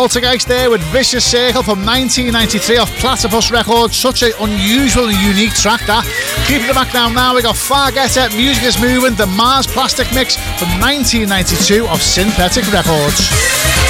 Poltergeist there with Vicious Circle from 1993 off Platypus Records. Such an unusual and unique track that. Keeping it back down now, we got Fargetter, Music is Moving, the Mars Plastic Mix from 1992 off Synthetic Records.